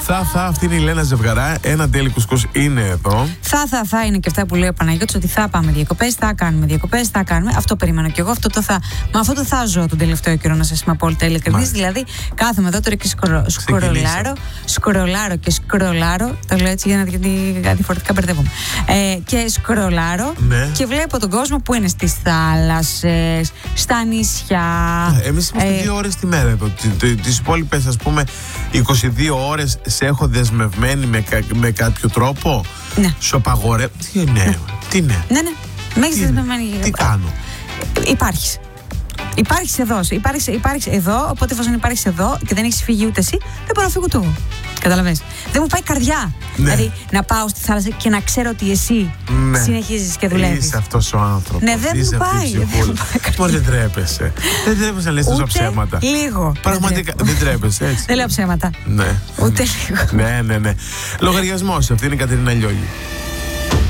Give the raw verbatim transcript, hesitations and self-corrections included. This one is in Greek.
Θα, θα, αυτή είναι η Λένα Ζευγαρά. Ένα τέλει κουσκούς είναι εδώ. Θα, θα, θα είναι και αυτά που λέει ο Παναγιώτης, ότι θα πάμε διακοπές, θα κάνουμε διακοπές, θα κάνουμε. Αυτό περιμένω κι εγώ. Αυτό το θα. Μα αυτό το θα ζω τον τελευταίο καιρό, να σας είμαι απόλυτα ειλικρινής. Δηλαδή, κάθομαι εδώ τώρα και σκρο, σκρολάρω, σκρολάρω και σκρολάρω. Το λέω έτσι για να γιατί διαφορετικά μπερδεύομαι. Ε, και σκρολάρω ναι. και βλέπω τον κόσμο που είναι στις θάλασσες, στα νησιά. Εμείς είμαστε ε, δύο ώρες τη μέρα εδώ. Τις υπόλοιπες, ας πούμε, είκοσι δύο ώρες σε έχω δεσμευμένη με, κα, με κάποιο τρόπο. Ναι. Σου απαγορεύω. Τι είναι, ναι. τι είναι. Ναι, ναι. Με έχεις δεσμευμένη. Τι κάνω. Υπάρχεις. Υπάρχεις εδώ. Υπάρχεις, υπάρχεις εδώ. Οπότε, εφόσον υπάρχεις εδώ και δεν έχεις φύγει ούτε εσύ, δεν μπορώ να φύγω ούτε εγώ. Καταλαβαίνεις. Δεν μου πάει καρδιά. Ναι. Δηλαδή να πάω στη θάλασσα και να ξέρω ότι εσύ ναι. συνεχίζεις και δουλεύεις. Είσαι αυτός ο άνθρωπος. Ναι, δεν μου πάει. Μα δεν τρέπεσαι. Δεν τρέπεσαι να λες τόσα ψέματα. Λίγο. Πραγματικά δεν τρέπεσαι, έτσι. Δεν λέω ψέματα. Ναι. Ούτε λίγο. Ναι, ναι, ναι. Λογαριασμός. Αυτή είναι η Κατερίνα Λιώγη.